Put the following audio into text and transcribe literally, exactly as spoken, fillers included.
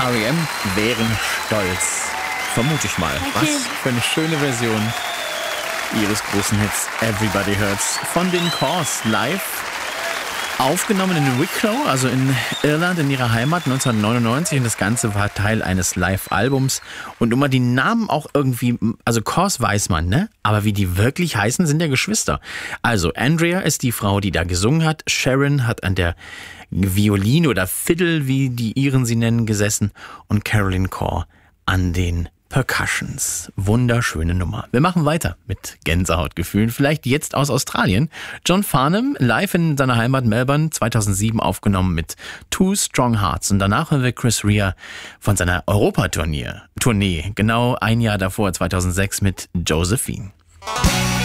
R E M wären stolz. Vermute ich mal. Okay. Was für eine schöne Version ihres großen Hits Everybody Hurts von den Corrs live. Aufgenommen in Wicklow, also in Irland, in ihrer Heimat neunzehnhundertneunundneunzig. Und das Ganze war Teil eines Live-Albums. Und um mal die Namen auch irgendwie, also Corrs weiß man, ne? Aber wie die wirklich heißen, sind ja Geschwister. Also Andrea ist die Frau, die da gesungen hat. Sharon hat an der Violine oder Fiddle, wie die Iren sie nennen, gesessen. Und Caroline Corr an den Percussions. Wunderschöne Nummer. Wir machen weiter mit Gänsehautgefühlen. Vielleicht jetzt aus Australien. John Farnham, live in seiner Heimat Melbourne, zweitausendsieben aufgenommen mit Two Strong Hearts. Und danach hören wir Chris Rea von seiner Europatournee. Tournee, genau ein Jahr davor, zweitausendsechs mit Josephine.